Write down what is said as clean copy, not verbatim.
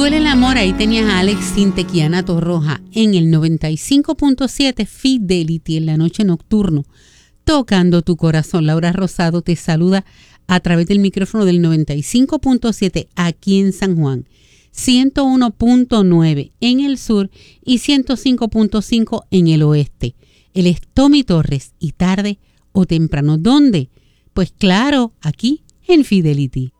duele el amor, ahí tenías a Alex Sintek y Ana Torroja en el 95.7 Fidelity en la noche nocturno, tocando tu corazón. Laura Rosado te saluda a través del micrófono del 95.7 aquí en San Juan, 101.9 en el sur y 105.5 en el oeste. Él es Tommy Torres y tarde o temprano, ¿dónde? Pues claro, aquí en Fidelity.